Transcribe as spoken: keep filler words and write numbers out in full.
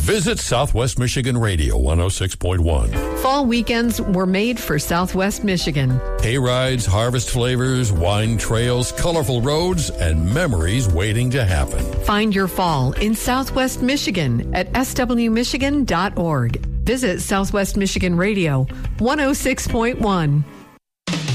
Visit Southwest Michigan Radio one oh six point one. Fall weekends were made for Southwest Michigan. Hay rides, harvest flavors, wine trails, colorful roads, and memories waiting to happen. Find your fall in Southwest Michigan at s w michigan dot org. Visit Southwest Michigan Radio one oh six point one.